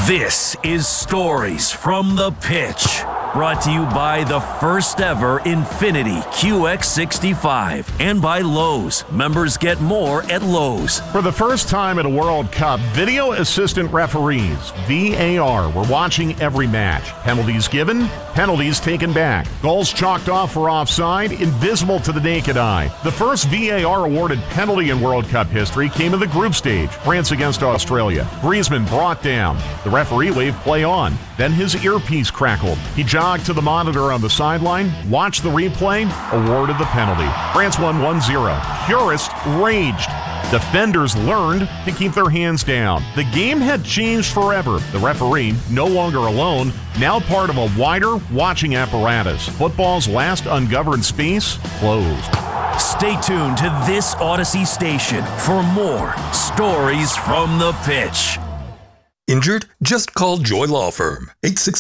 This is Stories from the Pitch, brought to you by the first ever Infiniti QX65 and by Lowe's. Members get more at Lowe's. For the first time at a World Cup, video assistant referees, VAR, were watching every match. Penalties given, penalties taken back. Goals chalked off for offside, invisible to the naked eye. The first VAR awarded penalty in World Cup history came in the group stage, France against Australia. Griezmann brought down. The referee waved play on. Then his earpiece crackled. He jogged to the monitor on the sideline, watched the replay, awarded the penalty. France won 1-0. Purists raged. Defenders learned to keep their hands down. The game had changed forever. The referee, no longer alone, now part of a wider watching apparatus. Football's last ungoverned space closed. Stay tuned to this Odyssey station for more Stories from the Pitch. Injured? Just call Joy Law Firm,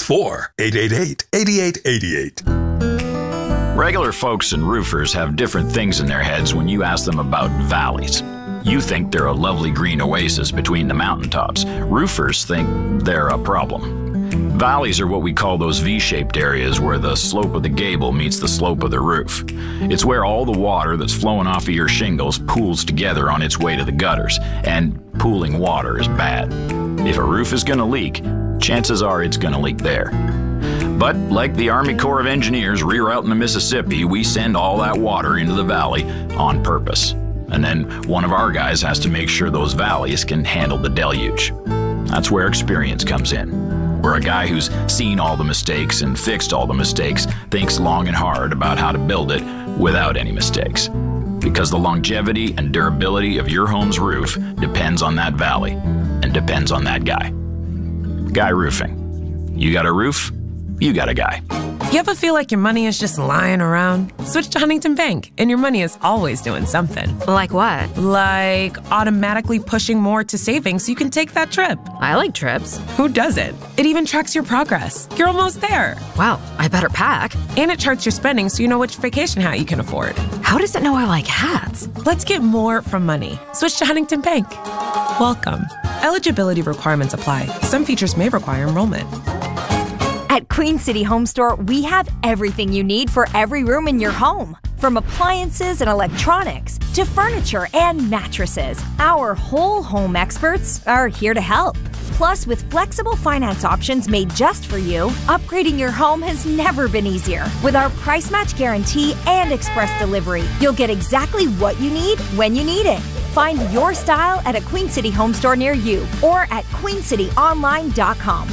864-888-8888. Regular folks and roofers have different things in their heads when you ask them about valleys. You think they're a lovely green oasis between the mountaintops. Roofers think they're a problem. Valleys are what we call those V-shaped areas where the slope of the gable meets the slope of the roof. It's where all the water that's flowing off of your shingles pools together on its way to the gutters, and pooling water is bad. If a roof is going to leak, chances are it's going to leak there. But like the Army Corps of Engineers rerouting the Mississippi, we send all that water into the valley on purpose. And then one of our guys has to make sure those valleys can handle the deluge. That's where experience comes in. Where a guy who's seen all the mistakes and fixed all the mistakes thinks long and hard about how to build it without any mistakes. Because the longevity and durability of your home's roof depends on that valley and depends on that guy. Guy Roofing. You got a roof, you got a guy. You ever feel like your money is just lying around? Switch to Huntington Bank, and your money is always doing something. Like what? Like automatically pushing more to savings so you can take that trip. I like trips. Who doesn't? It even tracks your progress. You're almost there. Wow, I better pack. And it charts your spending so you know which vacation hat you can afford. How does it know I like hats? Let's get more from money. Switch to Huntington Bank. Welcome. Eligibility requirements apply. Some features may require enrollment. At Queen City Home Store, we have everything you need for every room in your home. From appliances and electronics to furniture and mattresses, our whole home experts are here to help. Plus, with flexible finance options made just for you, upgrading your home has never been easier. With our price match guarantee and express delivery, you'll get exactly what you need when you need it. Find your style at a Queen City Home Store near you or at queencityonline.com.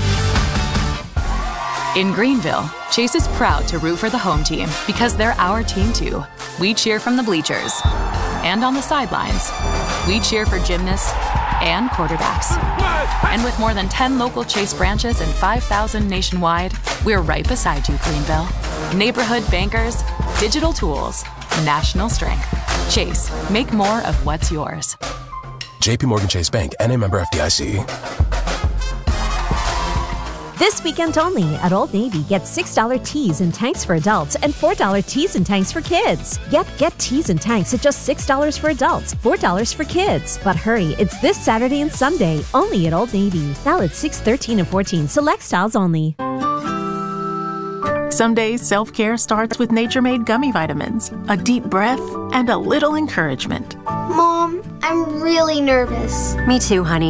In Greenville, Chase is proud to root for the home team because they're our team too. We cheer from the bleachers and on the sidelines. We cheer for gymnasts and quarterbacks. And with more than 10 local Chase branches and 5,000 nationwide, we're right beside you, Greenville. Neighborhood bankers, digital tools, national strength. Chase, make more of what's yours. JP Morgan Chase Bank, N.A. member FDIC. This weekend only at Old Navy, get $6 tees and tanks for adults and $4 tees and tanks for kids. Get tees and tanks at just $6 for adults, $4 for kids. But hurry, it's this Saturday and Sunday, only at Old Navy. Valid 6/13 and 14, select styles only. Some days self-care starts with Nature-Made gummy vitamins, a deep breath, and a little encouragement. Mom, I'm really nervous. Me too, honey.